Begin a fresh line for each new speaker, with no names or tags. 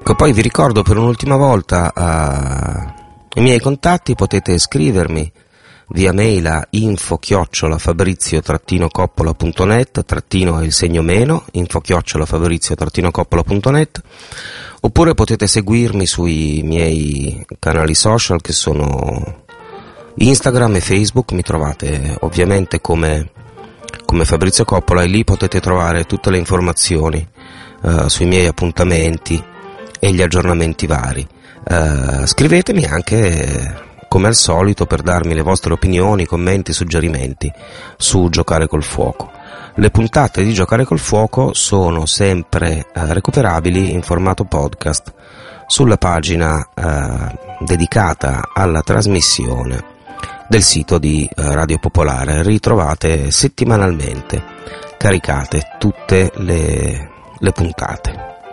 Poi vi ricordo per un'ultima volta i miei contatti. Potete scrivermi via mail a info@fabrizio-coppola.net, trattino è il segno meno, info@fabrizio-coppola.net, oppure potete seguirmi sui miei canali social che sono Instagram e Facebook. Mi trovate ovviamente come Fabrizio Coppola, e lì potete trovare tutte le informazioni sui miei appuntamenti e gli aggiornamenti vari. Scrivetemi anche come al solito per darmi le vostre opinioni, commenti, suggerimenti su Giocare col Fuoco. Le puntate di Giocare col Fuoco sono sempre recuperabili in formato podcast sulla pagina dedicata alla trasmissione del sito di Radio Popolare. Ritrovate settimanalmente caricate tutte le puntate.